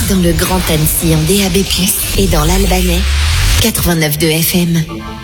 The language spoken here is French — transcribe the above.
Dans le Grand Annecy en DAB+, et dans l'Albanais, 89.2 FM.